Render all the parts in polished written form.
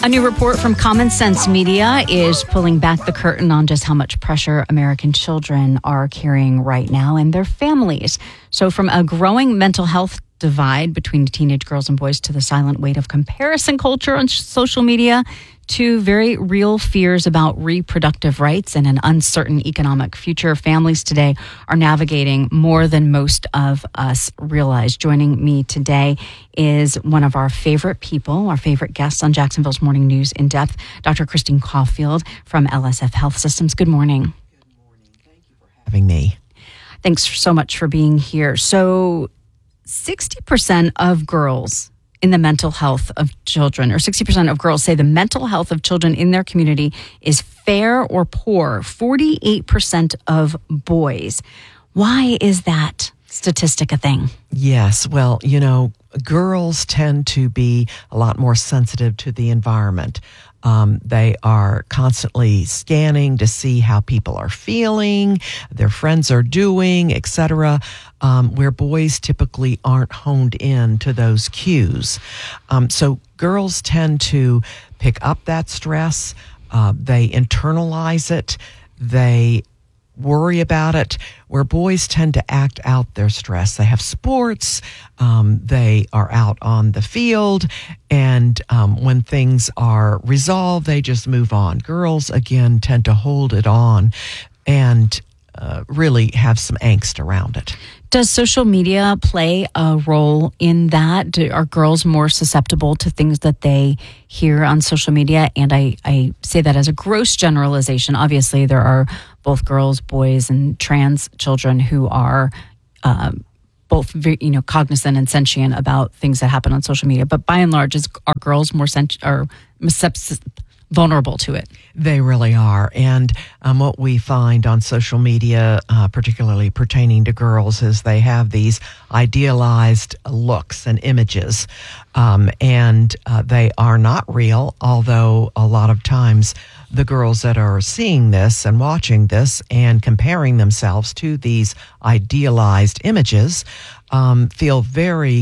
A new report from Common Sense Media is pulling back the curtain on just how much pressure American children are carrying right now and their families. So from a growing mental health divide between teenage girls and boys to the silent weight of comparison culture on social media to very real fears about reproductive rights and an uncertain economic future, families today are navigating more than most of us realize. Joining me today is one of our favorite people, our favorite guests on Jacksonville's Morning News in Depth, Dr. Christine Caulfield from LSF Health Systems. Good morning. Good morning. Thank you for having me. Thanks so much for being here. So 60% of girls in the mental health of children, or 60% of girls say the mental health of children in their community is fair or poor. 48% of boys. Why is that statistic a thing? Yes, well, girls tend to be a lot more sensitive to the environment. They are constantly scanning to see how people are feeling, their friends are doing, etc., where boys typically aren't honed in to those cues. So girls tend to pick up that stress, they internalize it, they worry about it, where boys tend to act out their stress. They have sports, they are out on the field, and when things are resolved, they just move on. Girls, again, tend to hold it on and really have some angst around it. Does social media play a role in that? Are girls more susceptible to things that they hear on social media? And I say that as a gross generalization. Obviously, there are both girls, boys, and trans children who are both cognizant and sentient about things that happen on social media. But by and large, are girls more vulnerable to it? They really are. And what we find on social media, particularly pertaining to girls, is they have these idealized looks and images. And they are not real, although a lot of times the girls that are seeing this and watching this and comparing themselves to these idealized images feel very,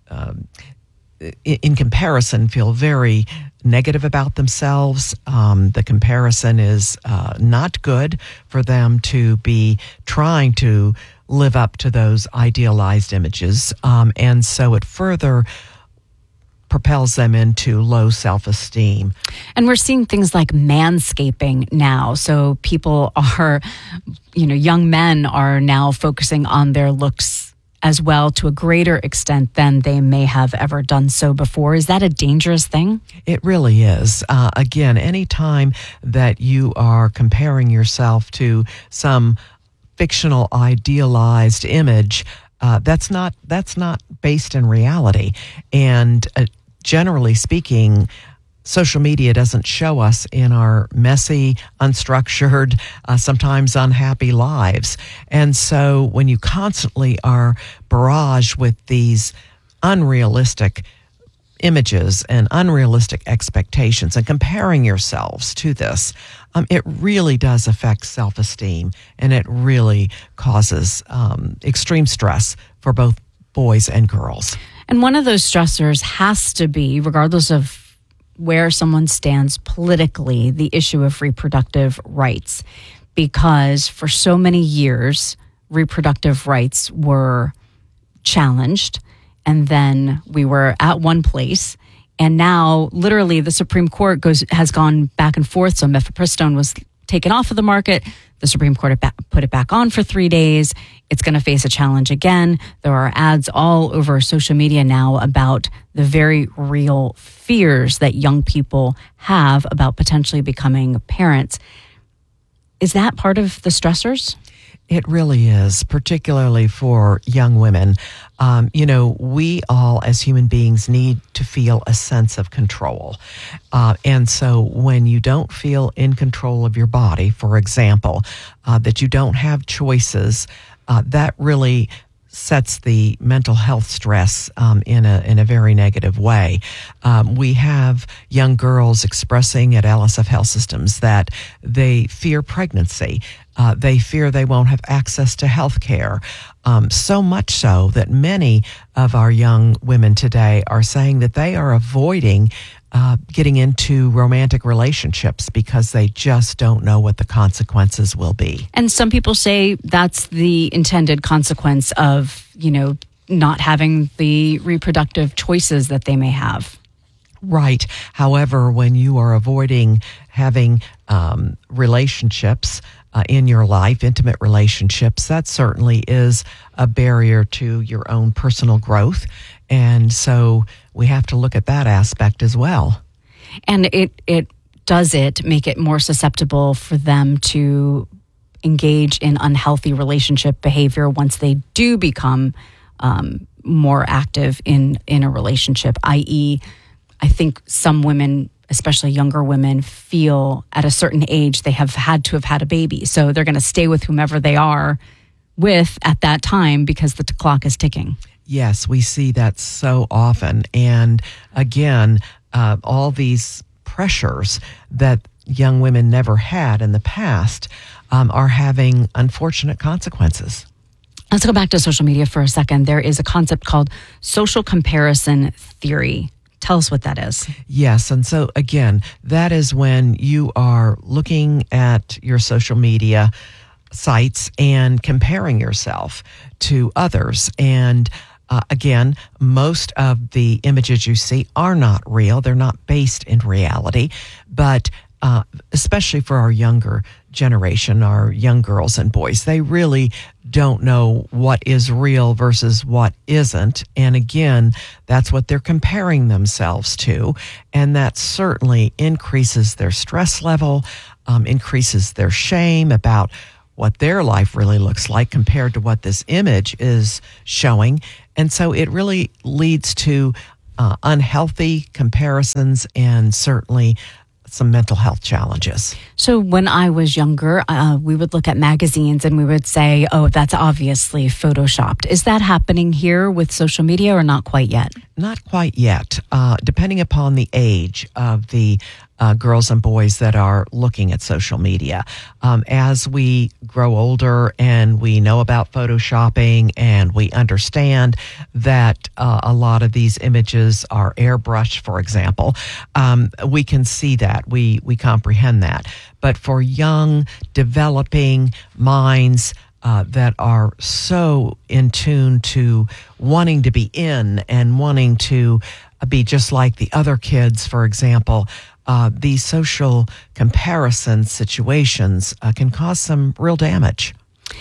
in comparison, feel very negative about themselves. The comparison is not good for them to be trying to live up to those idealized images. And so it further propels them into low self-esteem. And we're seeing things like manscaping now. So people are, young men are now focusing on their looks as well to a greater extent than they may have ever done so before. Is that a dangerous thing? It really is. Again, anytime that you are comparing yourself to some fictional idealized image, that's not based in reality. And generally speaking, social media doesn't show us in our messy, unstructured, sometimes unhappy lives. And so when you constantly are barraged with these unrealistic images and unrealistic expectations and comparing yourselves to this, it really does affect self-esteem, and it really causes extreme stress for both boys and girls. And one of those stressors has to be, regardless of where someone stands politically, the issue of reproductive rights. Because for so many years, reproductive rights were challenged, and then we were at one place, and now literally the Supreme Court has gone back and forth. So mifepristone was taken off of the market. The Supreme Court put it back on for 3 days. It's going to face a challenge again. There are ads all over social media now about the very real fears that young people have about potentially becoming parents. Is that part of the stressors? It really is, particularly for young women. We all as human beings need to feel a sense of control. And so when you don't feel in control of your body, for example, that you don't have choices, that really sets the mental health stress in a very negative way. We have young girls expressing at LSF Health Systems that they fear pregnancy. They fear they won't have access to health care. So much so that many of our young women today are saying that they are avoiding getting into romantic relationships because they just don't know what the consequences will be. And some people say that's the intended consequence of, not having the reproductive choices that they may have. Right. However, when you are avoiding having relationships in your life, intimate relationships, that certainly is a barrier to your own personal growth. And so we have to look at that aspect as well. And it does make it more susceptible for them to engage in unhealthy relationship behavior once they do become more active in a relationship, i.e., I think some women, especially younger women, feel at a certain age they have had a baby. So they're going to stay with whomever they are with at that time because the clock is ticking. Yes, we see that so often. And again, all these pressures that young women never had in the past are having unfortunate consequences. Let's go back to social media for a second. There is a concept called social comparison theory. Tell us what that is. Yes. And so, again, that is when you are looking at your social media sites and comparing yourself to others. And again, most of the images you see are not real. They're not based in reality. But especially for our younger generation, our young girls and boys, they really don't know what is real versus what isn't. And again, that's what they're comparing themselves to. And that certainly increases their stress level, increases their shame about what their life really looks like compared to what this image is showing. And so it really leads to unhealthy comparisons and certainly some mental health challenges. So when I was younger, we would look at magazines and we would say, oh, that's obviously photoshopped. Is that happening here with social media or not quite yet? Not quite yet. Depending upon the age of the girls and boys that are looking at social media. As we grow older and we know about photoshopping and we understand that a lot of these images are airbrushed, for example, we can see that. We comprehend that. But for young, developing minds that are so in tune to wanting to be in and wanting to be just like the other kids, for example, these social comparison situations can cause some real damage.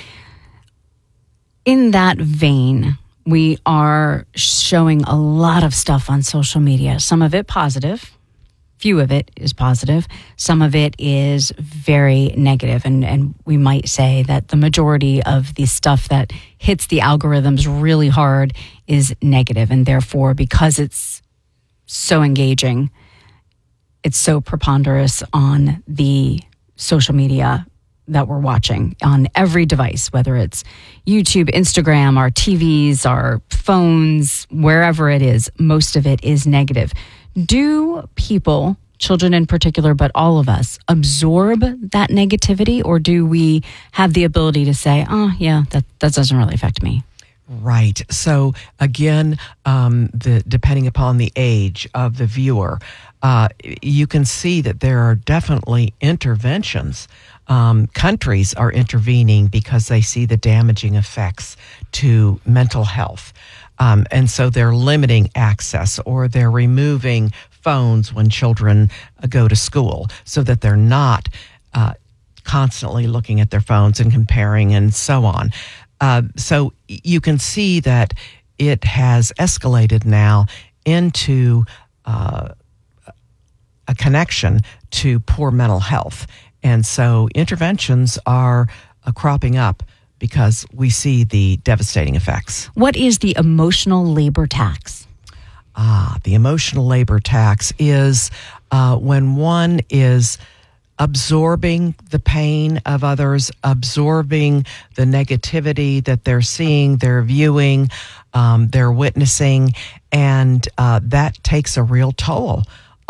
In that vein, we are showing a lot of stuff on social media, some of it positive. Few of it is positive. Some of it is very negative. And we might say that the majority of the stuff that hits the algorithms really hard is negative. And therefore, because it's so engaging, it's so preponderous on the social media that we're watching on every device, whether it's YouTube, Instagram, our TVs, our phones, wherever it is, most of it is negative. Do people, children in particular, but all of us, absorb that negativity, or do we have the ability to say, oh, yeah, that doesn't really affect me? Right. So again, depending upon the age of the viewer, you can see that there are definitely interventions. Countries are intervening because they see the damaging effects to mental health. And so they're limiting access, or they're removing phones when children go to school so that they're not constantly looking at their phones and comparing and so on. So you can see that it has escalated now into a connection to poor mental health. And so interventions are cropping up because we see the devastating effects. What is the emotional labor tax? The emotional labor tax is when one is absorbing the pain of others, absorbing the negativity that they're seeing, they're viewing, they're witnessing, and that takes a real toll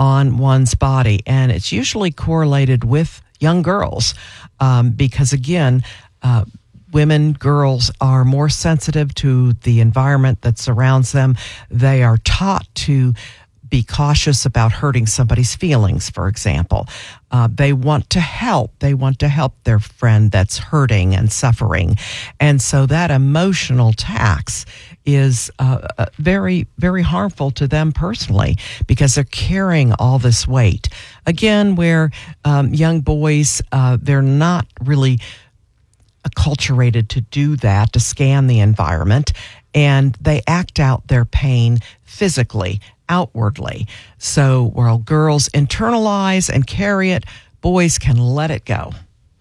on one's body. And it's usually correlated with young girls because, again, women, girls are more sensitive to the environment that surrounds them. They are taught to be cautious about hurting somebody's feelings, for example. They want to help. They want to help their friend that's hurting and suffering. And so that emotional tax is very, very harmful to them personally because they're carrying all this weight. Again, where young boys, they're not really acculturated to do that, to scan the environment, and they act out their pain physically, outwardly. So while girls internalize and carry it, boys can let it go.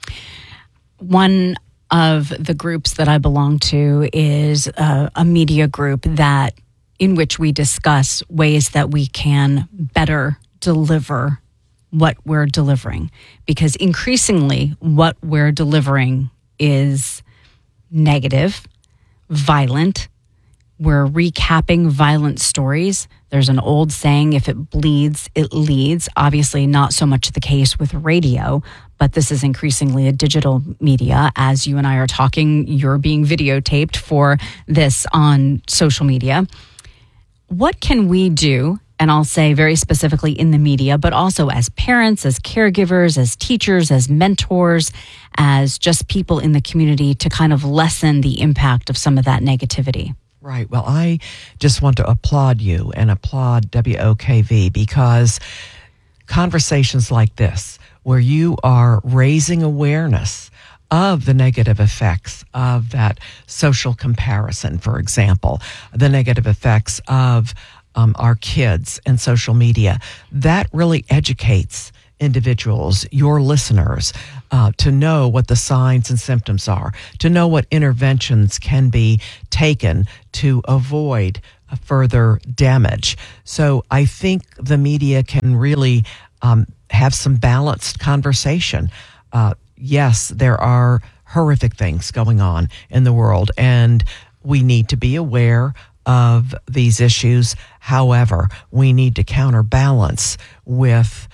One of the groups that I belong to is a media group in which we discuss ways that we can better deliver what we're delivering, because increasingly what we're delivering is negative, violent. We're recapping violent stories. There's an old saying, if it bleeds, it leads. Obviously, not so much the case with radio, but this is increasingly a digital media. As you and I are talking, you're being videotaped for this on social media. What can we do? And I'll say very specifically in the media, but also as parents, as caregivers, as teachers, as mentors, as just people in the community to kind of lessen the impact of some of that negativity. Right. Well, I just want to applaud you and applaud WOKV because conversations like this, where you are raising awareness of the negative effects of that social comparison, for example, the negative effects of our kids and social media, that really educates individuals, your listeners, to know what the signs and symptoms are, to know what interventions can be taken to avoid further damage. So I think the media can really have some balanced conversation. Yes, there are horrific things going on in the world, and we need to be aware of these issues. However, we need to counterbalance with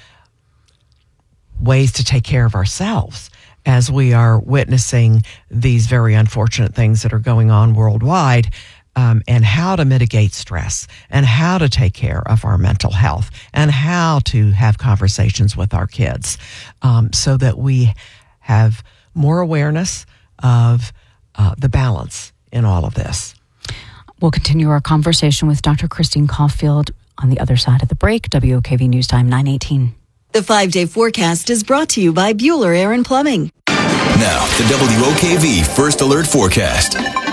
ways to take care of ourselves as we are witnessing these very unfortunate things that are going on worldwide, and how to mitigate stress and how to take care of our mental health and how to have conversations with our kids so that we have more awareness of the balance in all of this. We'll continue our conversation with Dr. Christine Caulfield on the other side of the break. WOKV News Time 9:18. The 5-day forecast is brought to you by Bueller Air & Plumbing. Now, the WOKV First Alert Forecast.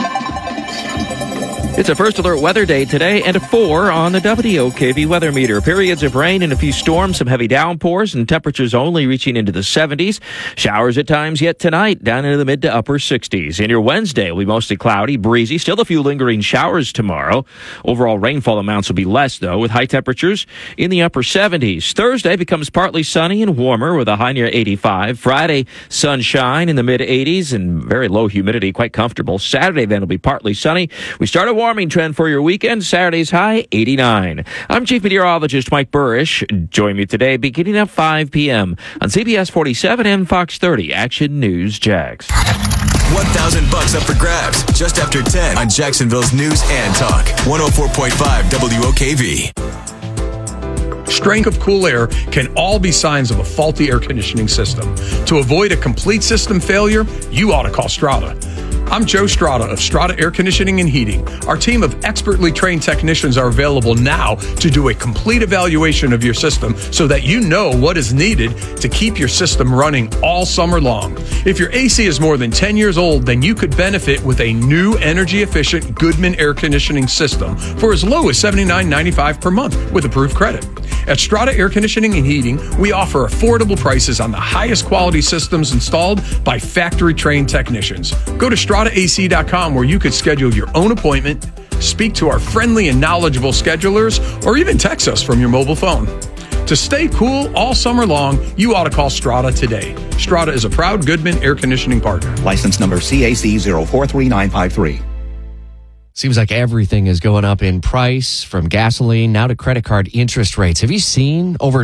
It's a First Alert weather day today and a 4 on the WOKV weather meter. Periods of rain and a few storms, some heavy downpours, and temperatures only reaching into the 70s. Showers at times yet tonight, down into the mid to upper 60s. And your Wednesday will be mostly cloudy, breezy, still a few lingering showers tomorrow. Overall rainfall amounts will be less, though, with high temperatures in the upper 70s. Thursday becomes partly sunny and warmer with a high near 85. Friday, sunshine in the mid 80s and very low humidity, quite comfortable. Saturday then will be partly sunny. We start a warming trend for your weekend. Saturday's high, 89. I'm Chief Meteorologist Mike Burrish. Join me today beginning at 5 p.m. on CBS 47 and Fox 30 Action News Jax. $1,000 up for grabs just after 10 on Jacksonville's News and Talk. 104.5 WOKV. Strength of cool air can all be signs of a faulty air conditioning system. To avoid a complete system failure, you ought to call Strata. I'm Joe Strata of Strata Air Conditioning and Heating. Our team of expertly trained technicians are available now to do a complete evaluation of your system so that you know what is needed to keep your system running all summer long. If your AC is more than 10 years old, then you could benefit with a new energy-efficient Goodman air conditioning system for as low as $79.95 per month with approved credit. At Strata Air Conditioning and Heating, we offer affordable prices on the highest quality systems installed by factory-trained technicians. Go to StrataAC.com where you could schedule your own appointment, speak to our friendly and knowledgeable schedulers, or even text us from your mobile phone. To stay cool all summer long, you ought to call Strata today. Strata is a proud Goodman air conditioning partner. License number CAC 043953. Seems like everything is going up in price, from gasoline now to credit card interest rates. Have you seen over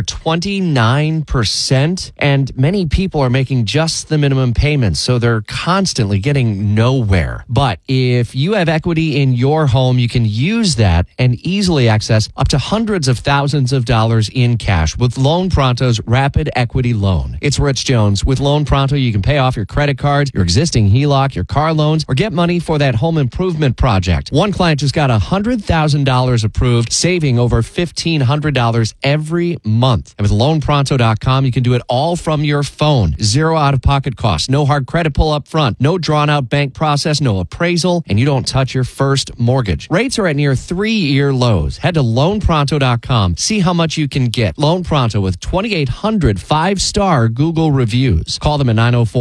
29%? And many people are making just the minimum payments, so they're constantly getting nowhere. But if you have equity in your home, you can use that and easily access up to hundreds of thousands of dollars in cash with Loan Pronto's Rapid Equity Loan. It's Rich Jones. With Loan Pronto, you can pay off your credit cards, your existing HELOC, your car loans, or get money for that home improvement project. One client just got $100,000 approved, saving over $1,500 every month. And with LoanPronto.com, you can do it all from your phone. Zero out-of-pocket costs, no hard credit pull up front, no drawn-out bank process, no appraisal, and you don't touch your first mortgage. Rates are at near 3-year lows. Head to LoanPronto.com. See how much you can get. Loan Pronto with 2,800 5-star Google reviews. Call them at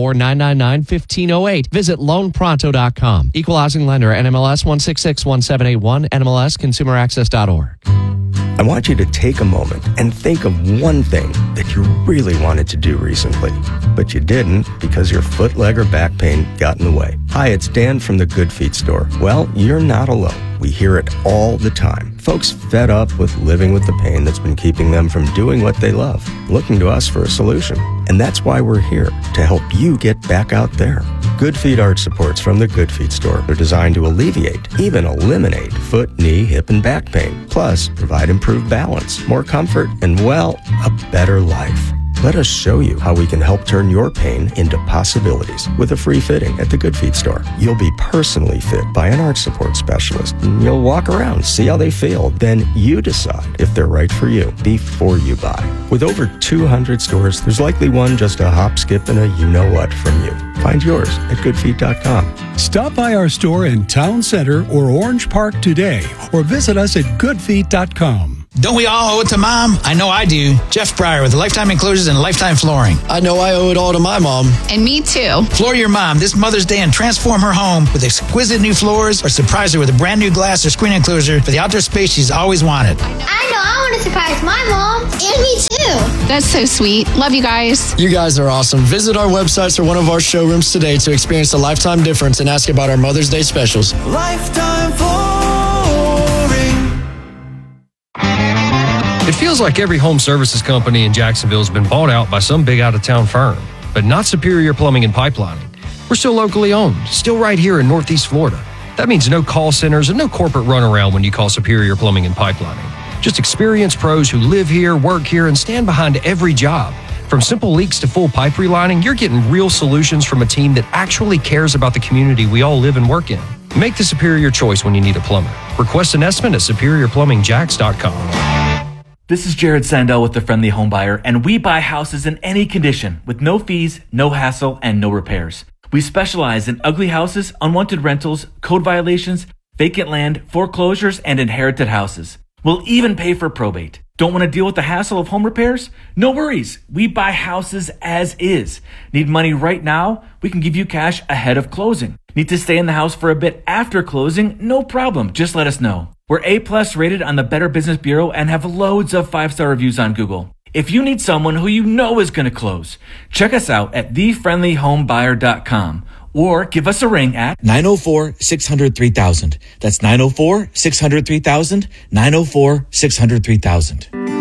904-999-1508. Visit LoanPronto.com. Equal housing lender, NMLS 1661781, NMLSConsumerAccess.org. I want you to take a moment and think of one thing that you really wanted to do recently, but you didn't because your foot, leg, or back pain got in the way. Hi, it's Dan from the Good Feet store. Well, you're not alone. We hear it all the time. Folks fed up with living with the pain that's been keeping them from doing what they love, looking to us for a solution. And that's why we're here, to help you get back out there. Good Feet arch supports from the Good Feet store are designed to alleviate, even eliminate, foot, knee, hip, and back pain. Plus, provide improved balance, more comfort, and, well, a better life. Let us show you how we can help turn your pain into possibilities with a free fitting at the Good Feet store. You'll be personally fit by an arch support specialist. You'll walk around, see how they feel. Then you decide if they're right for you before you buy. With over 200 stores, there's likely one just a hop, skip, and a you-know-what from you. Find yours at goodfeet.com. Stop by our store in Town Center or Orange Park today, or visit us at goodfeet.com. Don't we all owe it to Mom? I know I do. Jeff Pryor with Lifetime Enclosures and Lifetime Flooring. I know I owe it all to my mom. And me too. Floor your mom this Mother's Day and transform her home with exquisite new floors, or surprise her with a brand new glass or screen enclosure for the outdoor space she's always wanted. I know I want to surprise my mom. And me too. That's so sweet. Love you guys. You guys are awesome. Visit our websites or one of our showrooms today to experience the Lifetime difference and ask about our Mother's Day specials. Lifetime Flooring. It feels like every home services company in Jacksonville has been bought out by some big out-of-town firm, but not Superior Plumbing and Pipelining. We're still locally owned, still right here in Northeast Florida. That means no call centers and no corporate runaround when you call Superior Plumbing and Pipelining. Just experienced pros who live here, work here, and stand behind every job. From simple leaks to full pipe relining, you're getting real solutions from a team that actually cares about the community we all live and work in. Make the superior choice when you need a plumber. Request an estimate at SuperiorPlumbingJacks.com. This is Jared Sandell with The Friendly Home Buyer, and we buy houses in any condition with no fees, no hassle, and no repairs. We specialize in ugly houses, unwanted rentals, code violations, vacant land, foreclosures, and inherited houses. We'll even pay for probate. Don't want to deal with the hassle of home repairs? No worries. We buy houses as is. Need money right now? We can give you cash ahead of closing. Need to stay in the house for a bit after closing? No problem. Just let us know. We're A+ rated on the Better Business Bureau and have loads of 5-star reviews on Google. If you need someone who you know is going to close, check us out at thefriendlyhomebuyer.com or give us a ring at 904-600-3000. That's 904-600-3000, 904-600-3000.